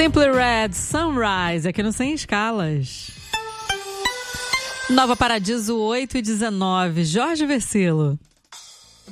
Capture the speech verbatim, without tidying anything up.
Simply Red, Sunrise, aqui no Sem Escalas. Nova Paradiso oito e dezenove, Jorge Versilo.